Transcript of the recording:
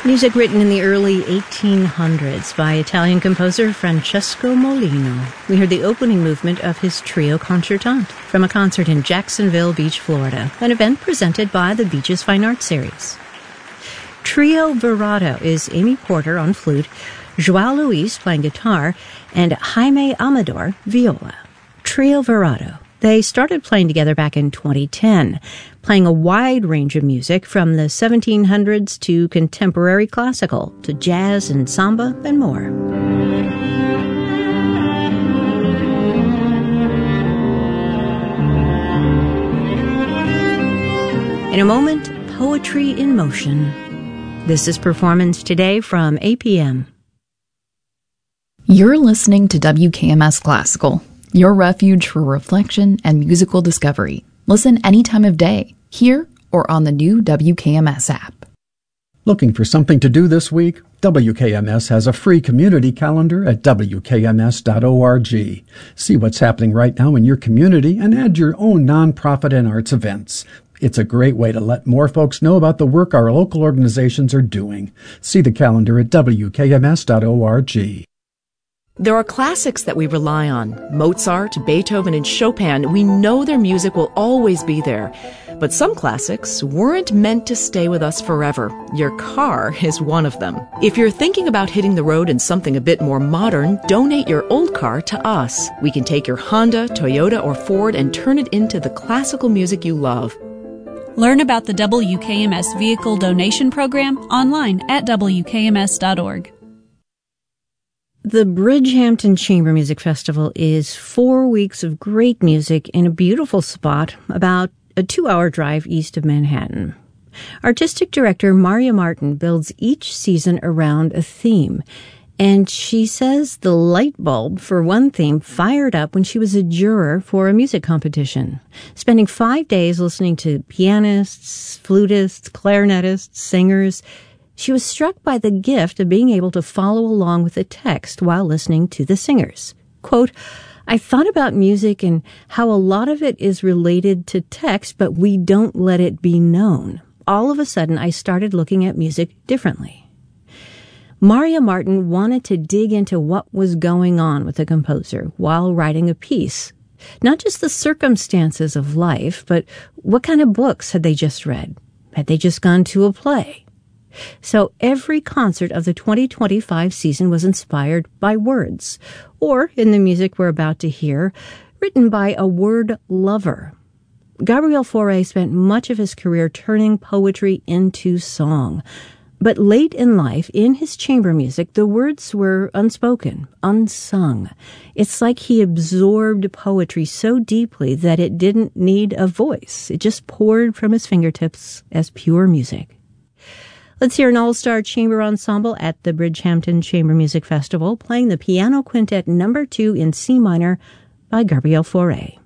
Music written in the early 1800s by Italian composer Francesco Molino. We heard the opening movement of his Trio Concertante from a concert in Jacksonville Beach, Florida, an event presented by the Beaches Fine Arts Series. Trio Virato is Amy Porter on flute, João Luis playing guitar, and Jaime Amador viola. Trio Virato. They started playing together back in 2010, playing a wide range of music from the 1700s to contemporary classical, to jazz and samba and more. In a moment, poetry in motion. This is Performance Today from APM. You're listening to WKMS Classical, your refuge for reflection and musical discovery. Listen any time of day, here or on the new WKMS app. Looking for something to do this week? WKMS has a free community calendar at WKMS.org. See what's happening right now in your community and add your own nonprofit and arts events. It's a great way to let more folks know about the work our local organizations are doing. See the calendar at WKMS.org. There are classics that we rely on. Mozart, Beethoven, and Chopin. We know their music will always be there. But some classics weren't meant to stay with us forever. Your car is one of them. If you're thinking about hitting the road in something a bit more modern, donate your old car to us. We can take your Honda, Toyota, or Ford and turn it into the classical music you love. Learn about the WKMS Vehicle Donation Program online at WKMS.org. The Bridgehampton Chamber Music Festival is 4 weeks of great music in a beautiful spot about a 2-hour drive east of Manhattan. Artistic director Maria Martin builds each season around a theme, and she says the light bulb for one theme fired up when she was a juror for a music competition, spending 5 days listening to pianists, flutists, clarinetists, singers. She was struck by the gift of being able to follow along with the text while listening to the singers. Quote, I thought about music and how a lot of it is related to text, but we don't let it be known. All of a sudden, I started looking at music differently. Maria Martin wanted to dig into what was going on with the composer while writing a piece. Not just the circumstances of life, but what kind of books had they just read? Had they just gone to a play? So every concert of the 2025 season was inspired by words, or in the music we're about to hear, written by a word lover. Gabriel Fauré spent much of his career turning poetry into song. But late in life, in his chamber music, the words were unspoken, unsung. It's like he absorbed poetry so deeply that it didn't need a voice. It just poured from his fingertips as pure music. Let's hear an all-star chamber ensemble at the Bridgehampton Chamber Music Festival playing the Piano Quintet No. 2 in C minor by Gabriel Fauré.